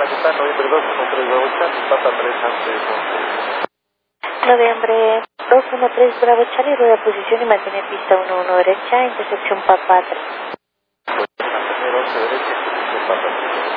para que está noviembre 213 Bravo Charlie, Papa 3 antes 11. Noviembre 213 Bravo Charlie, rueda posición y mantener pista 11 derecha, intersección Papa 3. Mantener 11 derecha, intersección Papa 3.